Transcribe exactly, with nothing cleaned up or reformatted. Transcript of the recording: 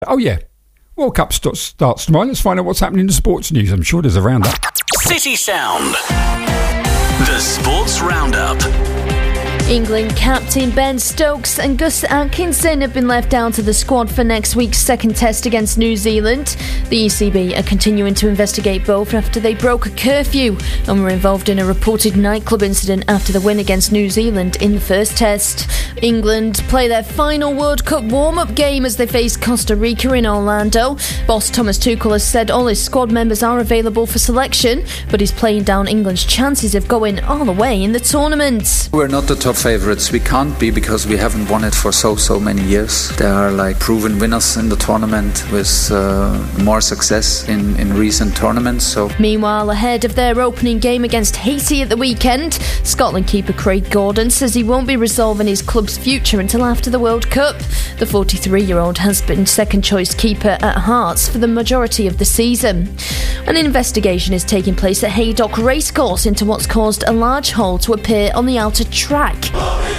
Oh yeah, World Cup st- starts tomorrow. Let's find out what's happening in the sports news. I'm sure there's a roundup. City Sound. The Sports Roundup. England captain Ben Stokes and Gus Atkinson have been left out of the squad for next week's second test against New Zealand. The E C B are continuing to investigate both after they broke a curfew and were involved in a reported nightclub incident after the win against New Zealand in the first test. England play their final World Cup warm-up game as they face Costa Rica in Orlando. Boss Thomas Tuchel has said all his squad members are available for selection, but he's playing down England's chances of going all the way in the tournament. We're not the top favourites. We can't be because we haven't won it for so so many years. There are like proven winners in the tournament with uh, more success in, in recent tournaments. So meanwhile, ahead of their opening game against Haiti at the weekend, Scotland keeper Craig Gordon says he won't be resolving his club's future until after the World Cup. The forty-three-year-old has been second choice keeper at Hearts for the majority of the season. An investigation is taking place at Haydock Racecourse into what's caused a large hole to appear on the outer track.